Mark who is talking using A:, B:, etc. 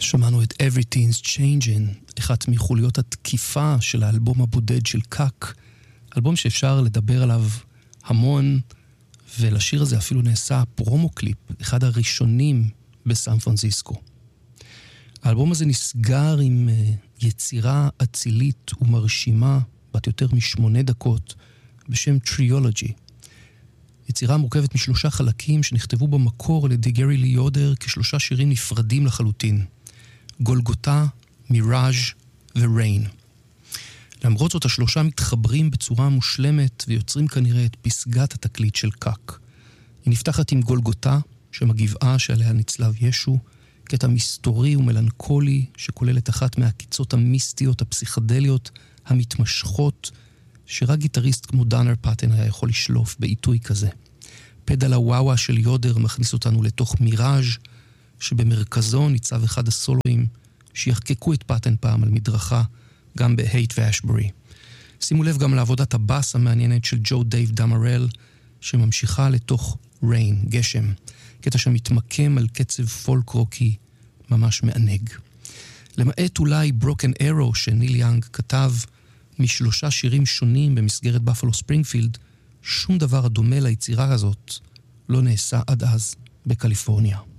A: שמענו את Everything's Changing, אחת מחוליות התקיפה של האלבום הבודד של קאק, אלבום שאפשר לדבר עליו המון, ולשיר הזה אפילו נעשה פרומו קליפ, אחד הראשונים בסן פרנסיסקו. האלבום הזה נסגר עם יצירה אצילית ומרשימה, בת יותר מ8 דקות, בשם Triology. יצירה מורכבת מ3 חלקים שנכתבו במקור על ידי גרי לי יודר כ3 שירים נפרדים לחלוטין. גולגותה, מיראז' וריין. למרות זאת, 3 מתחברים בצורה מושלמת ויוצרים כנראה את פסגת התקליט של קאק. היא נפתחת עם גולגותה, שם הגבעה שעליה נצלב ישו, קטע מסתורי ומלנכולי שכולל את אחת מהקיצות המיסטיות הפסיכדליות המתמשכות, שרק גיטריסט כמו דאנר פאטן היה יכול לשלוף בעיתוי כזה. פדל הוואווה של יודר מכניס אותנו לתוך מיראז' שבמרכזו ניצב אחד הסולואים שיחקקו את פאטן פעם על מדרכה, גם בהייט ואשברי. שימו לב גם לעבודת הבאס המעניינת של ג'ו דייב דמרל, שממשיכה לתוך ריין, גשם, קטע שמתמקם על קצב פולק רוקי ממש מענג. למעט אולי ברוקן אירו שניל יאנג כתב מ3 שירים שונים במסגרת בפלו ספרינגפילד, שום דבר הדומה ליצירה הזאת לא נעשה עד אז בקליפורניה.